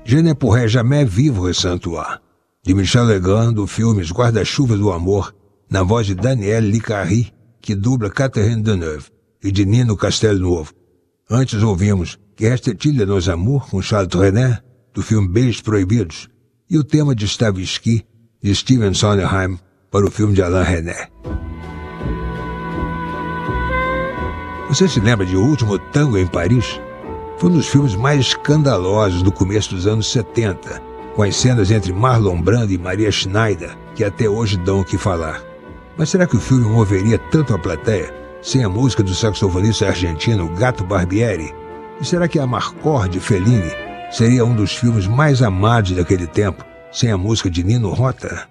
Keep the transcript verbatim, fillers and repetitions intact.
Je ne pourrais jamais vivre sans toi, de Michel Legrand, do filme Os Guarda-Chuvas do Amor, na voz de Daniel Licari, que dubla Catherine Deneuve, e de Nino Castelnuovo. Antes ouvimos Que Reste-t-il nos Amours, com Charles Trenet, do filme Beijos Proibidos, e o tema de Stavisky, de Steven Sondheim, para o filme de Alain Resnais. Você se lembra de O Último Tango em Paris? Foi um dos filmes mais escandalosos do começo dos anos setenta, com as cenas entre Marlon Brando e Maria Schneider, que até hoje dão o que falar. Mas será que o filme moveria tanto a plateia sem a música do saxofonista argentino Gato Barbieri? E será que Amarcord de Fellini seria um dos filmes mais amados daquele tempo sem a música de Nino Rota?